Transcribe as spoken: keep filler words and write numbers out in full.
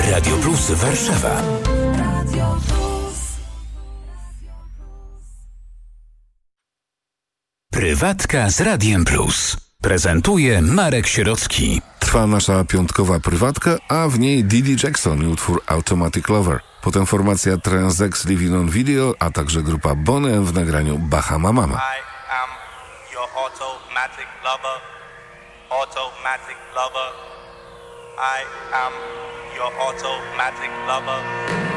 Radio Plus Warszawa. Prywatka z Radiem Plus. Prezentuje Marek Sierocki. Trwa nasza piątkowa prywatka, a w niej Didi Jackson i utwór Automatic Lover. Potem formacja Transex Living on Video, a także grupa Boney M w nagraniu Bahama Mama. I am your automatic lover. Automatic lover. I am your automatic lover.